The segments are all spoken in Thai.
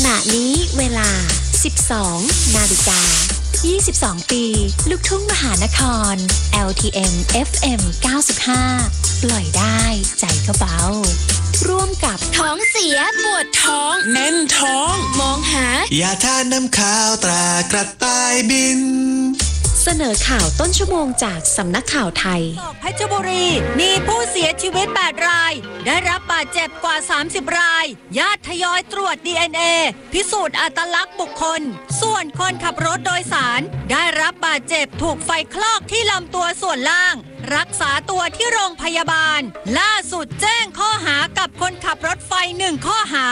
ณะนี้เวลา 12 นาฬิกา 22 ปี ลูกทุ่งมหานคร LTM FM 95 ปล่อยได้ใจก็เบาร่วมกับท้องเสียปวดท้องแน่นท้องมองหายาทานน้ำข้าวตรากระต่ายบินเสนอข่าวต้นชั่วโมงจากสำนักข่าวไทยเพชรบุรีมีผู้เสียชีวิต8รายได้รับบาดเจ็บกว่า30รายญาติทยอยตรวจ DNA พิสูจน์อัตลักษณ์บุคคลส่วนคนขับรถโดยสารได้รับบาดเจ็บถูกไฟคลอกที่ลำตัวส่วนล่างรักษาตัวที่โรงพยาบาลล่าสุดแจ้งข้อหากับคนขับรถไฟ1ข้อหา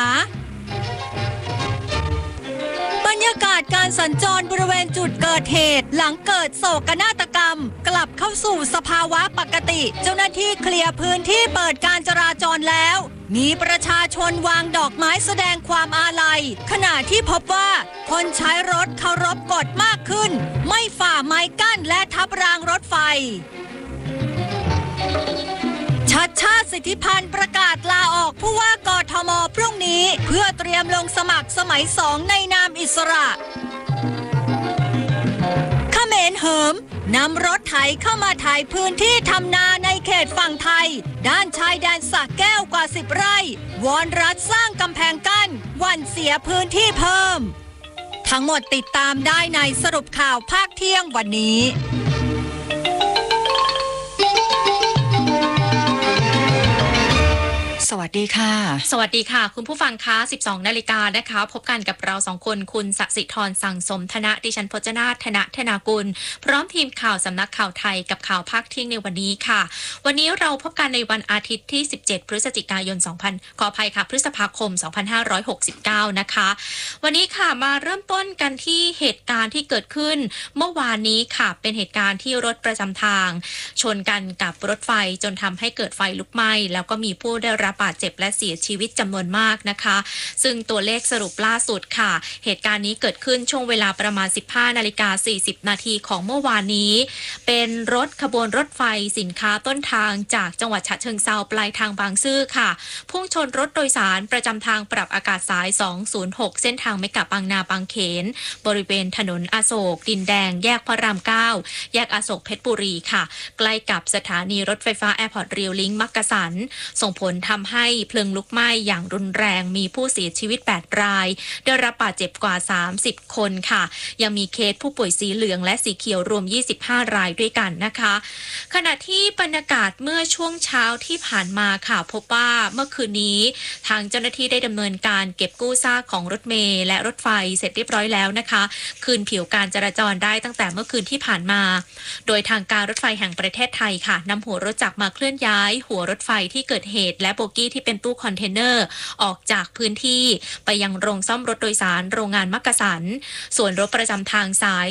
บรรยากาศการสัญจรบริเวณจุดเกิดเหตุหลังเกิดโศกนาฏกรรมกลับเข้าสู่สภาวะปกติเจ้าหน้าที่เคลียร์พื้นที่เปิดการจราจรแล้วมีประชาชนวางดอกไม้แสดงความอาลัยขณะที่พบว่าคนใช้รถเคารพกฎมากขึ้นไม่ฝ่าไม้กั้นและทับรางรถไฟชัดชาติสิทธิพันธ์ประกาศลาออกผู้ว่ากทมพรุ่งนี้เพื่อเตรียมลงสมัครสมัย2ในนามอิสระเขมรเหิมนำรถไถเข้ามาไถพื้นที่ทำนาในเขตฝั่งไทยด้านชายแดนสระแก้วกว่า10ไร่วอนรัฐสร้างกำแพงกั้นหวั่นเสียพื้นที่เพิ่มทั้งหมดติดตามได้ในสรุปข่าวภาคเที่ยงวันนี้สวัสดีค่ะสวัสดีค่ะคุณผู้ฟังคะ12 นาฬิกานะคะพบกันกับเรา2คนคุณศักดิ์สิทธิ์ธรสั่งสมธนะดิฉันพจนาถธนากุลพร้อมทีมข่าวสำนักข่าวไทยกับข่าวภาคเที่ยงในวันนี้ค่ะวันนี้เราพบกันในวันอาทิตย์ที่17พฤศจิกายนขออภัยค่ะพฤษภาคม2569นะคะวันนี้ค่ะมาเริ่มต้นกันที่เหตุการณ์ที่เกิดขึ้นเมื่อวานนี้ค่ะเป็นเหตุการณ์ที่รถประจำทางชนกันกับรถไฟจนทำให้เกิดไฟลุกไหม้แล้วก็มีผู้ได้รับบาดเจ็บและเสียชีวิตจำนวนมากนะคะซึ่งตัวเลขสรุปล่าสุดค่ะเหตุการณ์นี้เกิดขึ้นช่วงเวลาประมาณ 15:40 นาทีของเมื่อวานนี้เป็นขบวนรถไฟสินค้าต้นทางจากจังหวัดฉะเชิงเทราปลายทางบางซื่อค่ะพุ่งชนรถโดยสารประจำทางปรับอากาศสาย206เส้นทางเมกะบางนาบางเขนบริเวณถนนอโศกดินแดงแยกพระราม9แยกอโศกเพชรบุรีค่ะใกล้กับสถานีรถไฟฟ้าแอร์พอร์ตเรียวลิงก์มักกะสันส่งผลทำให้เพลิงลุกไหม้อย่างรุนแรงมีผู้เสียชีวิต8รายได้รับบาดเจ็บกว่า30คนค่ะยังมีเคสผู้ป่วยสีเหลืองและสีเขียวรวม25รายด้วยกันนะคะขณะที่บรรยากาศเมื่อช่วงเช้าที่ผ่านมาค่ะพบว่าเมื่อคืนนี้ทางเจ้าหน้าที่ได้ดำเนินการเก็บกู้ซากของรถเมล์และรถไฟเสร็จเรียบร้อยแล้วนะคะคืนผิวการจราจรได้ตั้งแต่เมื่อคืนที่ผ่านมาโดยทางการรถไฟแห่งประเทศไทยค่ะนำหัวรถจักรมาเคลื่อนย้ายหัวรถไฟที่เกิดเหตุและโบกี้ที่เป็นตู้คอนเทนเนอร์ออกจากพื้นที่ไปยังโรงซ่อมรถโดยสารโรงงานมักกะสันส่วนรถประจำทางสาย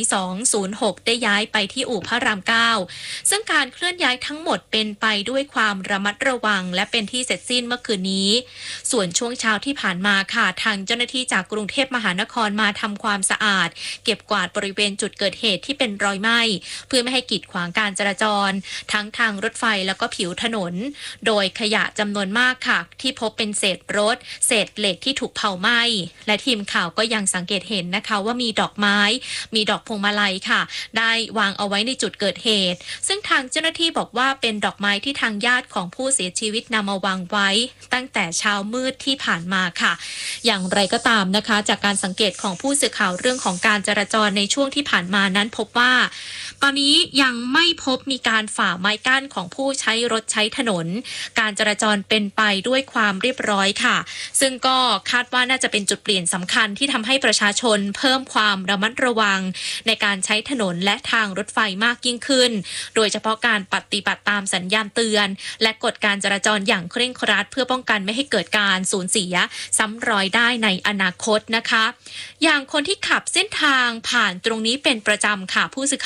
206ได้ย้ายไปที่อู่พระราม9ซึ่งการเคลื่อนย้ายทั้งหมดเป็นไปด้วยความระมัดระวังและเป็นที่เสร็จสิ้นเมื่อคืนนี้ส่วนช่วงเช้าที่ผ่านมาค่ะทางเจ้าหน้าที่จากกรุงเทพมหานครมาทำความสะอาดเก็บกวาดบริเวณจุดเกิดเหตุที่เป็นรอยไหม้เพื่อไม่ให้กีดขวางการจราจรทั้งทางรถไฟแล้วก็ผิวถนนโดยขยะจำนวนมากค่ะที่พบเป็นเศษรถเศษเหล็กที่ถูกเผาไหม้และทีมข่าวก็ยังสังเกตเห็นนะคะว่ามีดอกไม้มีดอกพวงมาลัยค่ะได้วางเอาไว้ในจุดเกิดเหตุซึ่งทางเจ้าหน้าที่บอกว่าเป็นดอกไม้ที่ทางญาติของผู้เสียชีวิตนำมาวางไว้ตั้งแต่เช้ามืดที่ผ่านมาค่ะอย่างไรก็ตามนะคะจากการสังเกตของผู้สื่อข่าวเรื่องของการจราจรในช่วงที่ผ่านมานั้นพบว่าตอนนี้ยังไม่พบมีการฝ่าไม้กั้นของผู้ใช้รถใช้ถนนการจราจรเป็นไปด้วยความเรียบร้อยค่ะซึ่งก็คาดว่าน่าจะเป็นจุดเปลี่ยนสำคัญที่ทำให้ประชาชนเพิ่มความระมัดระวังในการใช้ถนนและทางรถไฟมากยิ่งขึ้นโดยเฉพาะการปฏิบัติตามสัญญาณเตือนและกฎการจราจรอย่างเคร่งครัดเพื่อป้องกันไม่ให้เกิดการสูญเสียซ้ำรอยได้ในอนาคตนะคะอย่างคนที่ขับเส้นทางผ่านตรงนี้เป็นประจำค่ะผู้สื่อข่าวได้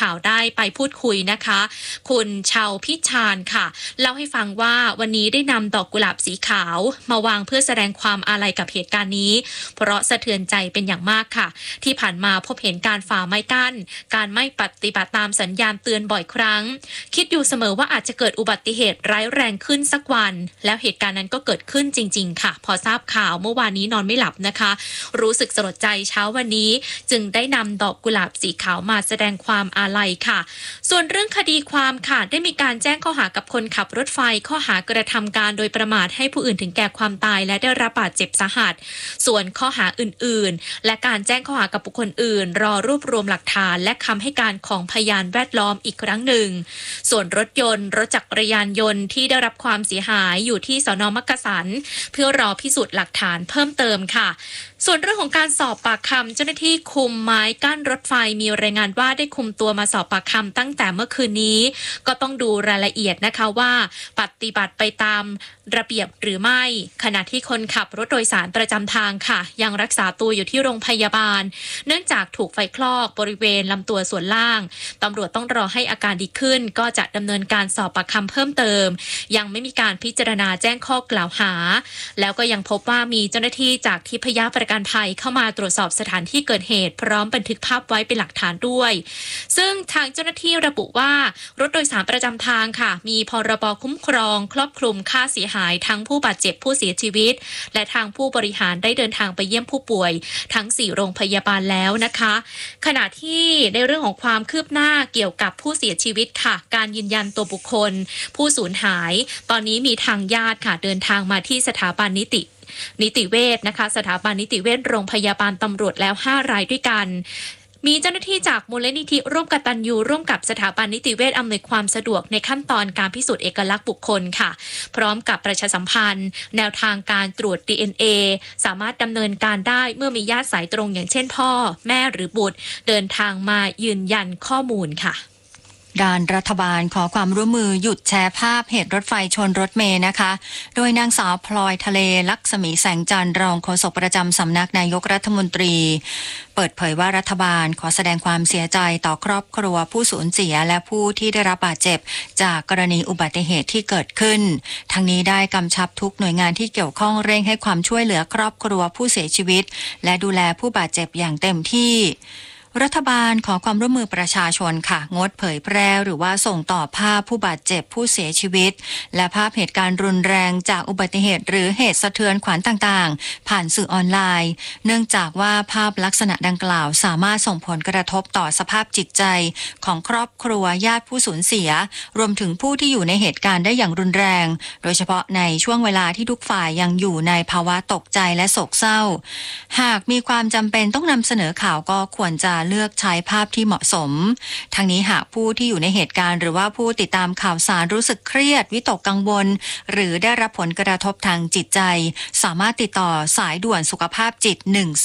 ไปพูดคุยนะคะคุณชาวพิชานค่ะเล่าให้ฟังว่าวันนี้ได้นำดอกกุหลาบสีขาวมาวางเพื่อแสดงความอาลัยกับเหตุการณ์นี้เพราะสะเทือนใจเป็นอย่างมากค่ะที่ผ่านมาพบเห็นการฝ่าไม้กั้นการไม่ปฏิบัติตามสัญญาณเตือนบ่อยครั้งคิดอยู่เสมอว่าอาจจะเกิดอุบัติเหตุร้ายแรงขึ้นสักวันแล้วเหตุการณ์นั้นก็เกิดขึ้นจริงๆค่ะพอทราบข่าวเมื่อวานนี้นอนไม่หลับนะคะรู้สึกสลดใจเช้าวันนี้จึงได้นำดอกกุหลาบสีขาวมาแสดงความอาลัยค่ะส่วนเรื่องคดีความค่ะได้มีการแจ้งข้อหากับคนขับรถไฟข้อหากระทำการโดยประมาทให้ผู้อื่นถึงแก่ความตายและได้รับบาดเจ็บสาหัสส่วนข้อหาอื่นๆและการแจ้งข้อหากับบุคคลอื่นรอรวบรวมหลักฐานและคำให้การของพยานแวดล้อมอีกครั้งหนึ่งส่วนรถจักรยานยนต์ที่ได้รับความเสียหายอยู่ที่สน.มักกะสันเพื่อรอพิสูจน์หลักฐานเพิ่มเติมค่ะส่วนเรื่องของการสอบปากคำเจ้าหน้าที่คุมไม้กั้นรถไฟมีรายงานว่าได้คุมตัวมาสอบปากคำตั้งแต่เมื่อคืนนี้ก็ต้องดูรายละเอียดนะคะว่าปฏิบัติไปตามระเบียบหรือไม่ขณะที่คนขับรถโดยสารประจำทางค่ะยังรักษาตัวอยู่ที่โรงพยาบาลเนื่องจากถูกไฟคลอกบริเวณลำตัวส่วนล่างตำรวจต้องรอให้อาการดีขึ้นก็จะดำเนินการสอบปากคำเพิ่มเติมยังไม่มีการพิจารณาแจ้งข้อกล่าวหาแล้วก็ยังพบว่ามีเจ้าหน้าที่จากทิพยประกันภัยเข้ามาตรวจสอบสถานที่เกิดเหตุพร้อมบันทึกภาพไว้เป็นหลักฐานด้วยซึ่งทางเจ้าหน้าที่ระบุว่ารถโดยสารประจำทางค่ะมีพรบคุ้มครองครอบคลุมค่าเสียหายทั้งผู้บาดเจ็บผู้เสียชีวิตและทางผู้บริหารได้เดินทางไปเยี่ยมผู้ป่วยทั้ง4โรงพยาบาลแล้วนะคะขณะที่ในเรื่องของความคืบหน้าเกี่ยวกับผู้เสียชีวิตค่ะการยืนยันตัวบุคคลผู้สูญหายตอนนี้มีทางญาติค่ะเดินทางมาที่สถาบันนิติเวชนะคะสถาบันนิติเวชโรงพยาบาลตำรวจแล้ว5รายด้วยกันมีเจ้าหน้าที่จากมูลนิธิร่วมกตัญญูร่วมกับสถาบันนิติเวชอำนวยความสะดวกในขั้นตอนการพิสูจน์เอกลักษณ์บุคคลค่ะพร้อมกับประชาสัมพันธ์แนวทางการตรวจ DNA สามารถดำเนินการได้เมื่อมีญาติสายตรงอย่างเช่นพ่อแม่หรือบุตรเดินทางมายืนยันข้อมูลค่ะด้านรัฐบาลขอความร่วมมือหยุดแชร์ภาพเหตุรถไฟชนรถเมล์นะคะโดยนางสาวพลอยทะเลลักษมีแสงจันทร์รองโฆษกประจำสำนักนายกรัฐมนตรีเปิดเผยว่ารัฐบาลขอแสดงความเสียใจต่อครอบครัวผู้สูญเสียและผู้ที่ได้รับบาดเจ็บจากกรณีอุบัติเหตุที่เกิดขึ้นทั้งนี้ได้กำชับทุกหน่วยงานที่เกี่ยวข้องเร่งให้ความช่วยเหลือครอบครัวผู้เสียชีวิตและดูแลผู้บาดเจ็บอย่างเต็มที่รัฐบาลขอความร่วมมือประชาชนค่ะงดเผยแพร่หรือว่าส่งต่อภาพผู้บาดเจ็บผู้เสียชีวิตและภาพเหตุการณ์รุนแรงจากอุบัติเหตุหรือเหตุสะเทือนขวัญต่างๆผ่านสื่อออนไลน์เนื่องจากว่าภาพลักษณะดังกล่าวสามารถส่งผลกระทบต่อสภาพจิตใจของครอบครัวญาติผู้สูญเสียรวมถึงผู้ที่อยู่ในเหตุการณ์ได้อย่างรุนแรงโดยเฉพาะในช่วงเวลาที่ทุกฝ่ายยังอยู่ในภาวะตกใจและโศกเศร้าหากมีความจำเป็นต้องนำเสนอข่าวก็ควรจะเลือกใช้ภาพที่เหมาะสมทั้งนี้หากผู้ที่อยู่ในเหตุการณ์หรือว่าผู้ติดตามข่าวสารรู้สึกเครียดวิตกกังวลหรือได้รับผลกระทบทางจิตใจสามารถติดต่อสายด่วนสุขภาพจิต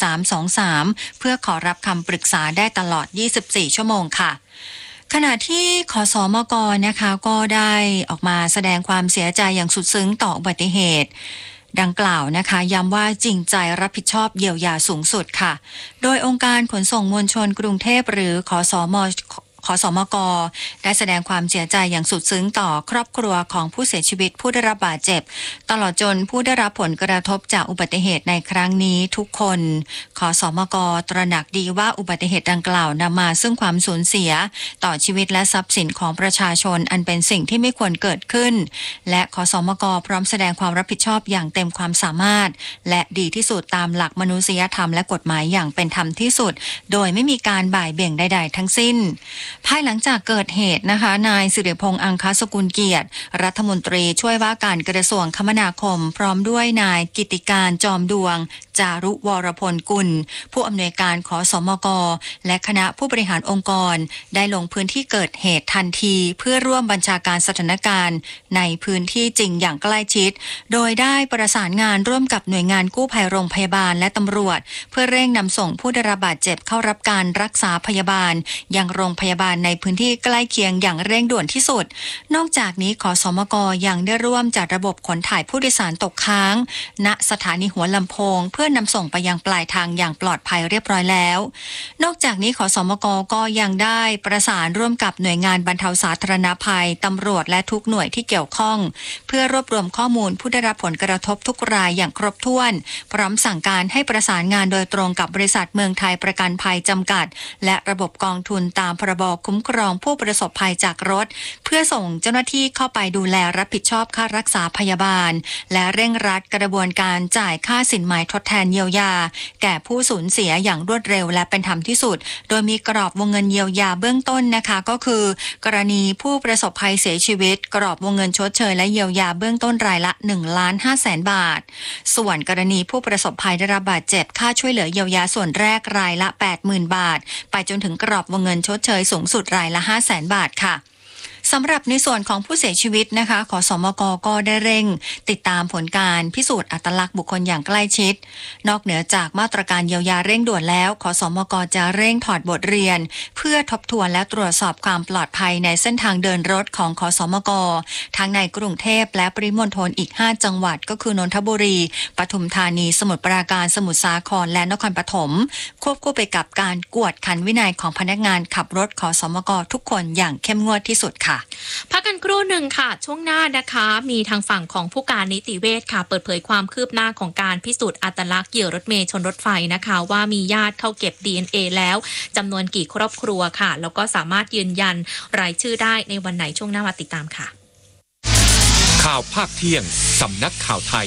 1323เพื่อขอรับคำปรึกษาได้ตลอด24ชั่วโมงค่ะขณะที่ขสมก.นะคะก็ได้ออกมาแสดงความเสียใจอย่างสุดซึ้งต่ออุบัติเหตุดังกล่าวนะคะย้ำว่าจริงใจรับผิดชอบเยียวยาสูงสุดค่ะโดยองค์การขนส่งมวลชนกรุงเทพหรือขสมก.ได้แสดงความเสียใจอย่างสุดซึ้งต่อครอบครัวของผู้เสียชีวิตผู้ได้รับบาดเจ็บตลอดจนผู้ได้รับผลกระทบจากอุบัติเหตุในครั้งนี้ทุกคนขสมก.ตระหนักดีว่าอุบัติเหตุดังกล่าวนำมาซึ่งความสูญเสียต่อชีวิตและทรัพย์สินของประชาชนอันเป็นสิ่งที่ไม่ควรเกิดขึ้นและขสมก.พร้อมแสดงความรับผิดชอบอย่างเต็มความสามารถและดีที่สุดตามหลักมนุษยธรรมและกฎหมายอย่างเป็นธรรมที่สุดโดยไม่มีการบ่ายเบี่ยงใดๆทั้งสิ้นภายหลังจากเกิดเหตุนะคะนายสิริพงษ์อังคสกุลเกียรติรัฐมนตรีช่วยว่าการกระทรวงคมนาคมพร้อมด้วยนายกิติการจอมดวงจารุวรพลกุลผู้อำนวยการขสมก.และคณะผู้บริหารองค์กรได้ลงพื้นที่เกิดเหตุทันทีเพื่อร่วมบัญชาการสถานการณ์ในพื้นที่จริงอย่างใกล้ชิดโดยได้ประสานงานร่วมกับหน่วยงานกู้ภัยโรงพยาบาลและตำรวจเพื่อเร่งนำส่งผู้ได้รับบาดเจ็บเข้ารับการรักษาพยาบาลยังโรงพยาบาลบาลในพื้นที่ใกล้เคียงอย่างเร่งด่วนที่สุดนอกจากนี้ขสมกยังได้ร่วมจัดระบบขนถ่ายผู้โดยสารตกค้างณสถานีหัวลำโพงเพื่อนำส่งไปยังปลายทางอย่างปลอดภัยเรียบร้อยแล้วนอกจากนี้ขสมกก็ยังได้ประสานร่วมกับหน่วยงานบรรเทาสาธารณภัยตำรวจและทุกหน่วยที่เกี่ยวข้องเพื่อรวบรวมข้อมูลผู้ได้รับผลกระทบทุกรายอย่างครบถ้วนพร้อมสั่งการให้ประสานงานโดยตรงกับบริษัทเมืองไทยประกันภัยจำกัดและระบบกองทุนตามพรบคุ้มครองผู้ประสบภัยจากรถเพื่อส่งเจ้าหน้าที่เข้าไปดูแลรับผิดชอบค่ารักษาพยาบาลและเร่งรัดกระบวนการจ่ายค่าสินไหมทดแทนเยียวยาแก่ผู้สูญเสียอย่างรวดเร็วและเป็นธรรมที่สุดโดยมีกรอบวงเงินเยียวยาเบื้องต้นนะคะก็คือกรณีผู้ประสบภัยเสียชีวิตกรอบวงเงินชดเชยและเยียวยาเบื้องต้นรายละ 1,500,000 บาทส่วนกรณีผู้ประสบภัยได้รับบาดเจ็บค่าช่วยเหลือเยียวยาส่วนแรกรายละ 80,000 บาทไปจนถึงกรอบวงเงินชดเชยสูงสุดรายละ 500,000 บาทค่ะสำหรับในส่วนของผู้เสียชีวิตนะคะขสมกก็ได้เร่งติดตามผลการพิสูจน์อัตลักษณ์บุคคลอย่างใกล้ชิดนอกเหนือจากมาตรการเยียวยาเร่งด่วนแล้วขสมกจะเร่งถอดบทเรียนเพื่อทบทวนและตรวจสอบความปลอดภัยในเส้นทางเดินรถของขสมกทั้งในกรุงเทพและปริมณฑลอีก5จังหวัดก็คือนนทบุรีปทุมธานีสมุทรปราการสมุทรสาครและนครปฐมควบคู่ไปกับการกวดขันวินัยของพนักงานขับรถขสมกทุกคนอย่างเข้มงวดที่สุดค่ะพักกันครู่หนึ่งค่ะช่วงหน้านะคะมีทางฝั่งของผู้การนิติเวชค่ะเปิดเผยความคืบหน้าของการพิสูจน์อัตลักษณ์เหยื่อรถเมล์ชนรถไฟนะคะว่ามีญาติเข้าเก็บ DNA แล้วจำนวนกี่ครอบครัวค่ะแล้วก็สามารถยืนยันรายชื่อได้ในวันไหนช่วงหน้ามาติดตามค่ะข่าวภาคเที่ยงสำนักข่าวไทย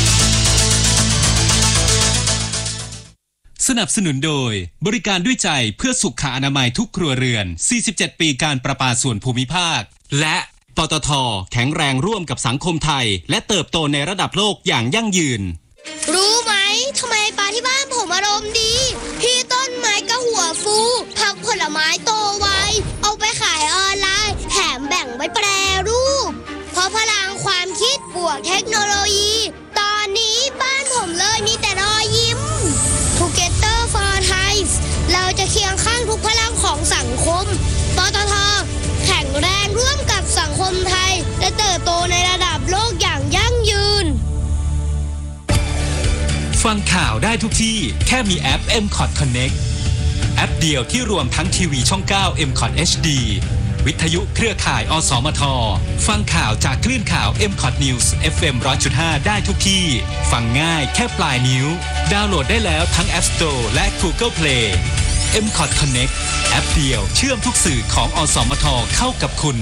สนับสนุนโดยบริการด้วยใจเพื่อสุขอนามัยทุกครัวเรือน47ปีการประปาส่วนภูมิภาคและปตท.แข็งแรงร่วมกับสังคมไทยและเติบโตในระดับโลกอย่างยั่งยืนรู้ไหมทำไมปลาที่บ้านผมอารมณ์ดีพี่ต้นไม้ก็หัวฟูผักผลไม้โตไวเอาไปขายออนไลน์แถมแบ่งไว้แปรรูปเพราะพลังความคิดบวกเทคโนโลยีตอนนี้บ้านผมเลยมีแต่รอยยิ้ม Together for Thai เราจะเคียงข้างทุกพลังของสังคมปตท.แข็งแรงร่วมกับสังคมไทยและเติบโตในระดับโลกอย่างยั่งยืนฟังข่าวได้ทุกที่แค่มีแอป MCOT Connect แอปเดียวที่รวมทั้งทีวีช่อง 9 MCOT HD วิทยุเครือข่ายอสมทฟังข่าวจากคลื่นข่าว MCOT News FM 100.5 ได้ทุกที่ฟังง่ายแค่ปลายนิ้วดาวน์โหลดได้แล้วทั้ง App Store และ Google Play MCOT Connect แอปเดียวเชื่อมทุกสื่อของอสมทเข้ากับคุณ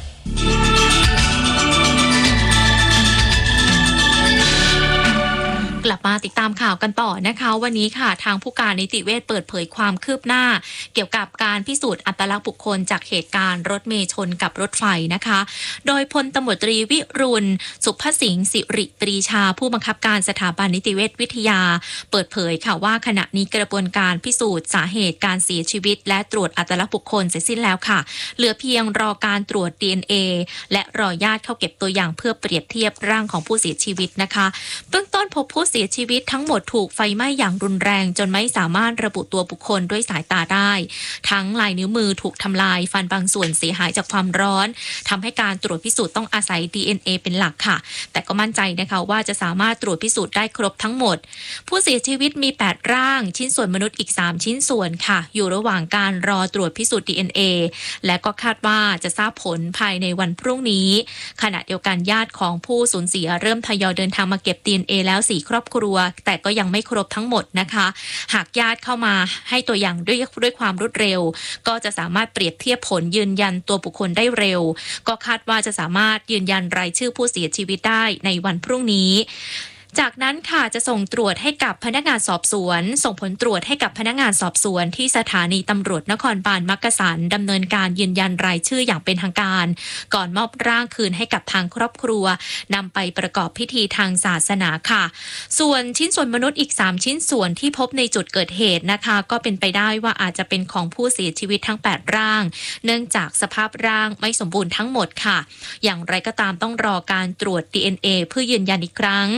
กลับมาติดตามข่าวกันต่อนะคะวันนี้ค่ะทางผู้การนิติเวชเปิดเผยความคืบหน้าเกี่ยวกับการพิสูจน์อัตลักษณ์บุคคลจากเหตุการณ์รถเมล์ชนกับรถไฟนะคะโดยพลตำรวจตรีวิรุณสุภสิงห์สิริปรีชาผู้บังคับการสถาบันนิติเวชวิทยาเปิดเผยค่ะว่าขณะนี้กระบวนการพิสูจน์สาเหตุการเสียชีวิตและตรวจอัตลักษณ์บุคคลเสร็จสิ้นแล้วค่ะเหลือเพียงรอการตรวจ DNA และรอญาติเข้าเก็บตัวอย่างเพื่อเปรียบเทียบร่างของผู้เสียชีวิตนะคะเบื้องต้นพบผู้เสียชีวิตทั้งหมดถูกไฟไหม้อย่างรุนแรงจนไม่สามารถระบุตัวบุคคลด้วยสายตาได้ทั้งลายนิ้วมือถูกทำลายฟันบางส่วนเสียหายจากความร้อนทำให้การตรวจพิสูจน์ต้องอาศัย DNA เป็นหลักค่ะแต่ก็มั่นใจนะคะว่าจะสามารถตรวจพิสูจน์ได้ครบทั้งหมดผู้เสียชีวิตมี8ร่างชิ้นส่วนมนุษย์อีก3ชิ้นส่วนค่ะอยู่ระหว่างการรอตรวจพิสูจน์ DNA และก็คาดว่าจะทราบผลภายในวันพรุ่งนี้ขณะเดียวกันญาติของผู้สูญเสียเริ่มทยอยเดินทางมาเก็บ DNA แล้ว4ครอบครัวแต่ก็ยังไม่ครบทั้งหมดนะคะหากญาติเข้ามาให้ตัวอย่างด้วยความรวดเร็วก็จะสามารถเปรียบเทียบผลยืนยันตัวบุคคลได้เร็วก็คาดว่าจะสามารถยืนยันรายชื่อผู้เสียชีวิตได้ในวันพรุ่งนี้ จากนั้นค่ะจะส่งตรวจให้กับพนักงานสอบสวนส่งผลตรวจให้กับพนักงานสอบสวนที่สถานีตำรวจนครบาลมักกะสันดำเนินการยืนยันรายชื่ออย่างเป็นทางการก่อนมอบร่างคืนให้กับทางครอบครัวนำไปประกอบพิธีทางศาสนาค่ะส่วนชิ้นส่วนมนุษย์อีก3ชิ้นส่วนที่พบในจุดเกิดเหตุนะคะก็เป็นไปได้ว่าอาจจะเป็นของผู้เสียชีวิตทั้ง8ร่างเนื่องจากสภาพร่างไม่สมบูรณ์ทั้งหมดค่ะอย่างไรก็ตามต้องรอการตรวจ DNA เพื่อยืนยันอีกครั้งซึ่ง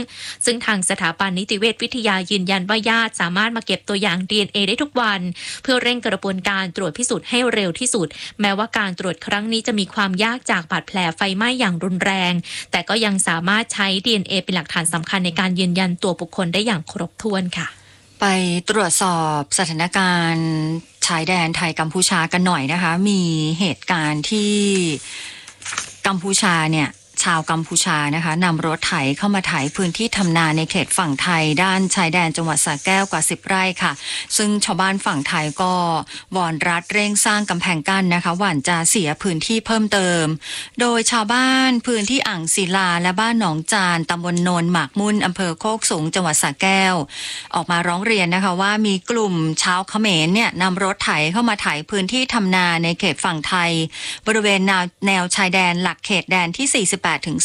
ซึ่งทางสถาบันนิติเวชวิทยายืนยันว่าญาติสามารถมาเก็บตัวอย่าง DNA ได้ทุกวันเพื่อเร่งกระบวนการตรวจพิสูจน์ให้เร็วที่สุดแม้ว่าการตรวจครั้งนี้จะมีความยากจากบาดแผลไฟไหม้อย่างรุนแรงแต่ก็ยังสามารถใช้ DNA เป็นหลักฐานสำคัญในการยืนยันตัวบุคคลได้อย่างครบถ้วนค่ะไปตรวจสอบสถานการณ์ชายแดนไทยกัมพูชากันหน่อยนะคะมีเหตุการณ์ที่กัมพูชาเนี่ยชาวกัมพูชานะคะนำรถไถเข้ามาไถพื้นที่ทำนาในเขตฝั่งไทยด้านชายแดนจังหวัดสระแก้วกว่า10 ไร่ค่ะซึ่งชาวบ้านฝั่งไทยก็วอนรัฐเร่งสร้างกำแพงกั้นนะคะหวั่นจะเสียพื้นที่เพิ่มเติมโดยชาวบ้านพื้นที่อ่างศิลาและบ้านหนองจานตำบลโนนหมากมุ่นอำเภอโคกสูงจังหวัดสระแก้วออกมาร้องเรียนนะคะว่ามีกลุ่มชาวเขมรเนี่ยนำรถไถเข้ามาไถพื้นที่ทำนาในเขตฝั่งไทยบริเวณแนวชายแดนหลักเขตแดนที่48 ถึง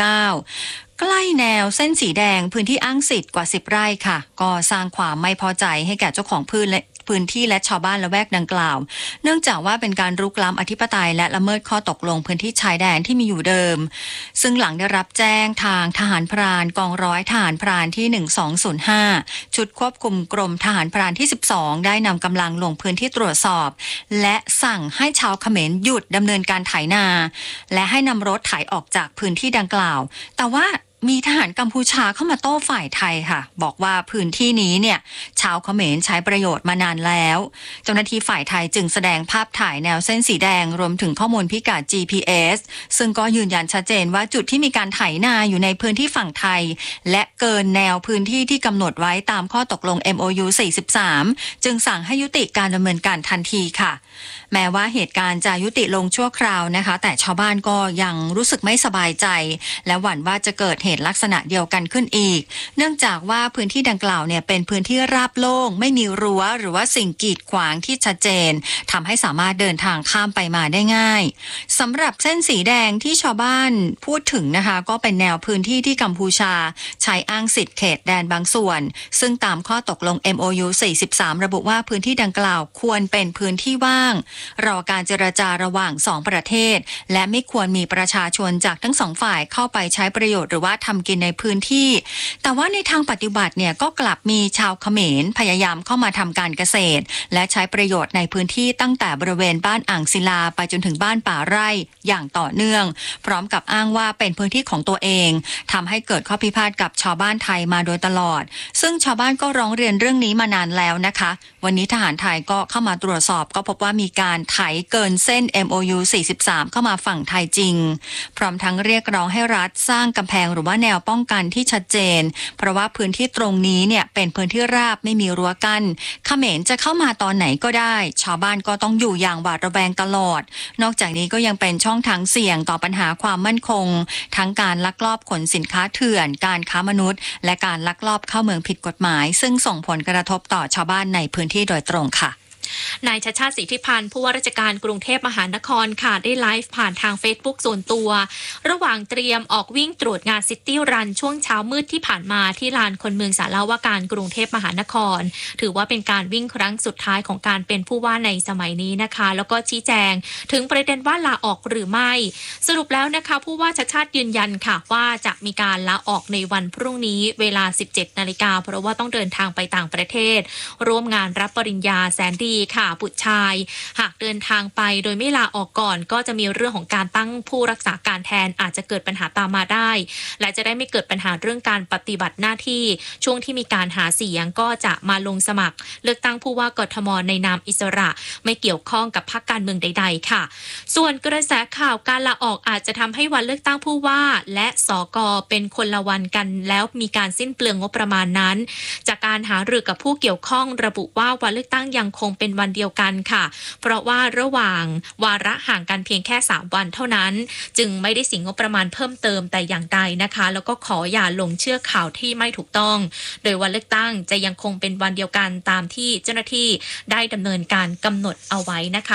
49ใกล้แนวเส้นสีแดงพื้นที่อ้างสิทธิ์กว่า10 ไร่ค่ะก็สร้างความไม่พอใจให้แก่เจ้าของพื้นที่และชาวบ้านละแวกดังกล่าวเนื่องจากว่าเป็นการรุกล้ำอธิปไตยและละเมิดข้อตกลงพื้นที่ชายแดนที่มีอยู่เดิมซึ่งหลังได้รับแจ้งทางทหารพรานกองร้อยทหารพรานที่1205ชุดควบคุมกรมทหารพรานที่12ได้นำกำลังลงพื้นที่ตรวจสอบและสั่งให้ชาวเขมรหยุดดำเนินการไถนาและให้นำรถไถออกจากพื้นที่ดังกล่าวแต่ว่ามีทหารกัมพูชาเข้ามาโต้ฝ่ายไทยค่ะบอกว่าพื้นที่นี้เนี่ยชาวเขมรใช้ประโยชน์มานานแล้วเจ้าหน้าที่ฝ่ายไทยจึงแสดงภาพถ่ายแนวเส้นสีแดงรวมถึงข้อมูลพิกัด GPS ซึ่งก็ยืนยันชัดเจนว่าจุดที่มีการไถนาอยู่ในพื้นที่ฝั่งไทยและเกินแนวพื้นที่ที่กำหนดไว้ตามข้อตกลง MOU 43จึงสั่งให้ยุติการดำเนินการทันทีค่ะแม้ว่าเหตุการณ์จะยุติลงชั่วคราวนะคะแต่ชาวบ้านก็ยังรู้สึกไม่สบายใจและหวั่นว่าจะเกิดเหตุลักษณะเดียวกันขึ้นอีกเนื่องจากว่าพื้นที่ดังกล่าวเนี่ยเป็นพื้นที่ราบโล่งไม่มีรั้วหรือว่าสิ่งกีดขวางที่ชัดเจนทำให้สามารถเดินทางข้ามไปมาได้ง่ายสำหรับเส้นสีแดงที่ชาวบ้านพูดถึงนะคะก็เป็นแนวพื้นที่ที่กัมพูชาใช้อ้างสิทธิ์เขตแดนบางส่วนซึ่งตามข้อตกลง MOU 43ระบุว่าพื้นที่ดังกล่าวควรเป็นพื้นที่ว่างรอการเจรจาระหว่าง2ประเทศและไม่ควรมีประชาชนจากทั้ง2ฝ่ายเข้าไปใช้ประโยชน์หรือว่าทำกินในพื้นที่แต่ว่าในทางปฏิบัติเนี่ยก็กลับมีชาวเขมรพยายามเข้ามาทำการเกษตรและใช้ประโยชน์ในพื้นที่ตั้งแต่บริเวณบ้านอ่างศิลาไปจนถึงบ้านป่าไร่อย่างต่อเนื่องพร้อมกับอ้างว่าเป็นพื้นที่ของตัวเองทำให้เกิดข้อพิพาทกับชาวบ้านไทยมาโดยตลอดซึ่งชาวบ้านก็ร้องเรียนเรื่องนี้มานานแล้วนะคะวันนี้ทหารไทยก็เข้ามาตรวจสอบก็พบว่ามีการไถเกินเส้น MOU 43เข้ามาฝั่งไทยจริงพร้อมทั้งเรียกร้องให้รัฐสร้างกำแพงหรือว่าแนวป้องกันที่ชัดเจนเพราะว่าพื้นที่ตรงนี้เนี่ยเป็นพื้นที่ราบไม่มีรั้วกั้นเขมรจะเข้ามาตอนไหนก็ได้ชาวบ้านก็ต้องอยู่อย่างหวาดระแวงตลอดนอกจากนี้ก็ยังเป็นช่องทางเสี่ยงต่อปัญหาความมั่นคงทั้งการลักลอบขนสินค้าเถื่อนการค้ามนุษย์และการลักลอบเข้าเมืองผิดกฎหมายซึ่งส่งผลกระทบต่อชาวบ้านในพื้นที่โดยตรงค่ะนายชัชชาติสิทธิพันธ์ผู้ว่าราชการกรุงเทพมหานครค่ะได้ไลฟ์ผ่านทาง Facebook ส่วนตัวระหว่างเตรียมออกวิ่งตรวจงานซิตี้รันช่วงเช้ามืดที่ผ่านมาที่ลานคนเมืองสารวาการกรุงเทพมหานครถือว่าเป็นการวิ่งครั้งสุดท้ายของการเป็นผู้ว่าในสมัยนี้นะคะแล้วก็ชี้แจงถึงประเด็นว่าลาออกหรือไม่สรุปแล้วนะคะผู้ว่าชัชชาติยืนยันค่ะว่าจะมีการลาออกในวันพรุ่งนี้เวลา 17 นาฬิกาเพราะว่าต้องเดินทางไปต่างประเทศร่วมงานรับปริญญาแสนดีค่ะบุตรชายหากเดินทางไปโดยไม่ลาออกก่อนก็จะมีเรื่องของการตั้งผู้รักษาการแทนอาจจะเกิดปัญหาตามมาได้และจะได้ไม่เกิดปัญหาเรื่องการปฏิบัติหน้าที่ช่วงที่มีการหาเสียงก็จะมาลงสมัครเลือกตั้งผู้ว่ากทมในนามอิสระไม่เกี่ยวข้องกับพรรคการเมืองใดๆค่ะส่วนกระแสข่าวการลาออกอาจจะทำให้วันเลือกตั้งผู้ว่าและสก.เป็นคนละวันกันแล้วมีการสิ้นเปลืองงบประมาณนั้นจากการหารือกับผู้เกี่ยวข้องระบุว่าวันเลือกตั้งยังคงเป็นวันเดียวกันค่ะเพราะว่าระหว่างวาระห่างกันเพียงแค่3วันเท่านั้นจึงไม่ได้สิงงบประมาณเพิ่มเติมแต่อย่างใดนะคะแล้วก็ขออย่าลงเชื่อข่าวที่ไม่ถูกต้องโดยวันเลือกตั้งจะยังคงเป็นวันเดียวกันตามที่เจ้าหน้าที่ได้ดำเนินการกำหนดเอาไว้นะคะ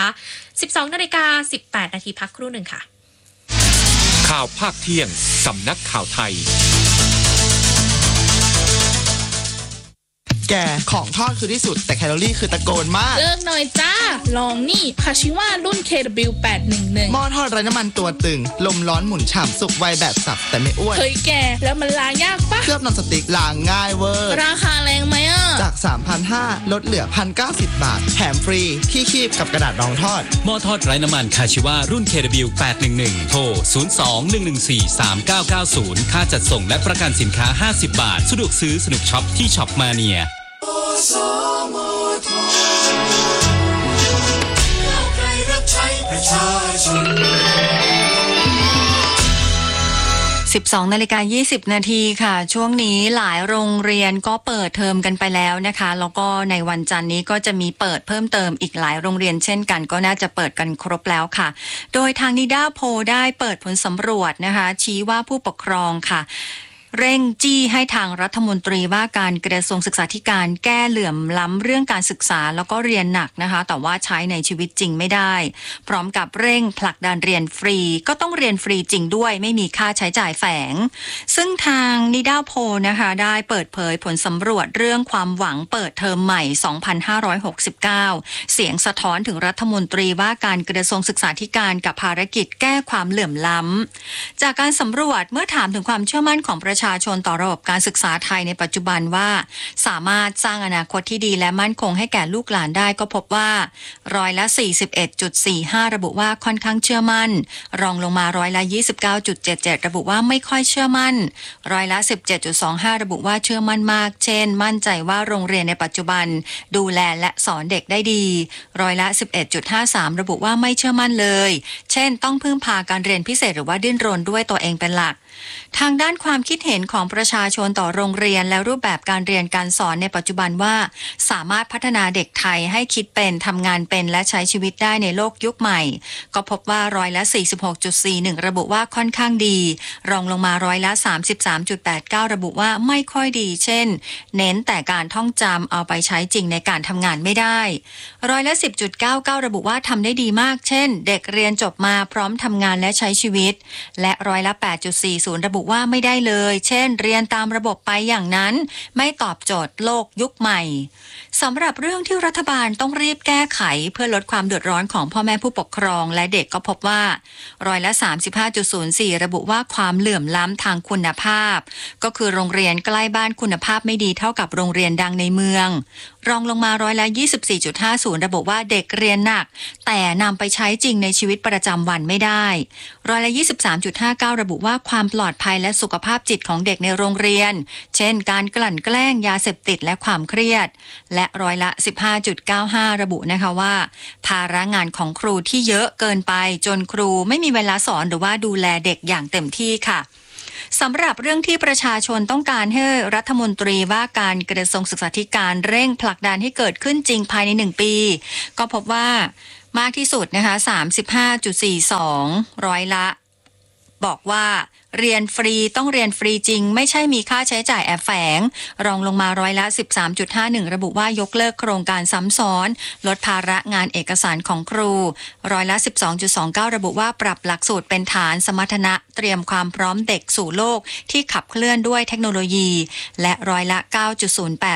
12:18 นาทีพักครู่หนึ่งค่ะข่าวภาคเที่ยงสำนักข่าวไทยแกของทอดคือที่สุดแต่แคลอรี่คือตะโกนมากเลิกหน่อยจ้าลองนี่คาชิวะรุ่น KW811 หม้อทอดไร้น้ำมันตัวตึงลมร้อนหมุนฉ่ำสุกไวแบบสับแต่ไม่อ้วนเฮ้ยแกแล้วมันล้างยากปะเคลือบนอนสติ๊กล้างง่ายเวอร์ราคาแรงไหมอ่ะจาก 3,500 ลดเหลือ 1,090 บาทแถมฟรีที่คีบกับกระดาษรองทอดหม้อทอดไร้น้ำมันคาชิวะรุ่น KW811 โทร 02-114-3990 ค่าจัดส่งและประกันสินค้า50 บาทสะดวกซื้อสนุกช็อปที่ช็อปมาเนีย 12:20 นาทีค่ะช่วงนี้หลายโรงเรียนก็เปิดเทอมกันไปแล้วนะคะแล้วก็ในวันจันทร์นี้ก็จะมีเปิดเพิ่มเติมอีกหลายโรงเรียนเช่นกันก็น่าจะเปิดกันครบแล้วค่ะโดยทางนิด้าโพลได้เปิดผลสำรวจนะคะชี้ว่าผู้ปกครองค่ะเร่งจี้ให้ทางรัฐมนตรีว่าการกระทรวงศึกษาธิการแก้เหลื่อมล้ำเรื่องการศึกษาแล้วก็เรียนหนักนะคะแต่ว่าใช้ในชีวิตจริงไม่ได้พร้อมกับเร่งผลักดันเรียนฟรีก็ต้องเรียนฟรีจริงด้วยไม่มีค่าใช้จ่ายแฝงซึ่งทางนิด้าโพลนะคะได้เปิดเผยผลสำรวจเรื่องความหวังเปิดเทอมใหม่ 2569 เสียงสะท้อนถึงรัฐมนตรีว่าการกระทรวงศึกษาธิการกับภารกิจแก้ความเหลื่อมล้ำจากการสำรวจเมื่อถามถึงความเชื่อมั่นของประชาชนต่อระบบการศึกษาไทยในปัจจุบันว่าสามารถสร้างอนาคตที่ดีและมั่นคงให้แก่ลูกหลานได้ก็พบว่า41.45%ระบุว่าค่อนข้างเชื่อมั่นรองลงมา29.77%ระบุว่าไม่ค่อยเชื่อมั่น17.25%ระบุว่าเชื่อมั่นมากเช่นมั่นใจว่าโรงเรียนในปัจจุบันดูแลและสอนเด็กได้ดี11.53%ระบุว่าไม่เชื่อมั่นเลยเช่นต้องพึ่งพาการเรียนพิเศษหรือว่าดิ้นรนด้วยตัวเองเป็นหลักทางด้านความคิดเห็นของประชาชนต่อโรงเรียนและรูปแบบการเรียนการสอนในปัจจุบันว่าสามารถพัฒนาเด็กไทยให้คิดเป็นทำงานเป็นและใช้ชีวิตได้ในโลกยุคใหม่ก็พบว่า46.41%ระบุว่าค่อนข้างดีรองลงมา33.89%ระบุว่าไม่ค่อยดีเช่นเน้นแต่การท่องจำเอาไปใช้จริงในการทำงานไม่ได้10.99%ระบุว่าทำได้ดีมากเช่นเด็กเรียนจบมาพร้อมทำงานและใช้ชีวิตและ8.40%ระบุว่าไม่ได้เลยเช่นเรียนตามระบบไปอย่างนั้นไม่ตอบโจทย์โลกยุคใหม่สำหรับเรื่องที่รัฐบาลต้องรีบแก้ไขเพื่อลดความเดือดร้อนของพ่อแม่ผู้ปกครองและเด็กก็พบว่า35.04%ระบุว่าความเหลื่อมล้ำทางคุณภาพก็คือโรงเรียนใกล้บ้านคุณภาพไม่ดีเท่ากับโรงเรียนดังในเมืองรองลงมา24.50%ระบุว่าเด็กเรียนหนักแต่นำไปใช้จริงในชีวิตประจำวันไม่ได้23.59%ระบุว่าความปลอดภัยและสุขภาพจิตของเด็กในโรงเรียนเช่นการกลั่นแกล้งยาเสพติดและความเครียดและ15.95%ระบุนะคะว่าภาระงานของครูที่เยอะเกินไปจนครูไม่มีเวลาสอนหรือว่าดูแลเด็กอย่างเต็มที่ค่ะสำหรับเรื่องที่ประชาชนต้องการให้รัฐมนตรีว่าการกระทรวงศึกษาธิการเร่งผลักดันให้เกิดขึ้นจริงภายใน1 ปีก็พบว่ามากที่สุดนะคะ 35.42% ร้อยละบอกว่าเรียนฟรีต้องเรียนฟรีจริงไม่ใช่มีค่าใช้จ่ายแอบแฝงรองลงมา13.51%ระบุว่ายกเลิกโครงการซ้ำซ้อนลดภาระงานเอกสารของครู12.29%ระบุว่าปรับหลักสูตรเป็นฐานสมรรถนะเตรียมความพร้อมเด็กสู่โลกที่ขับเคลื่อนด้วยเทคโนโลยีและ9.08%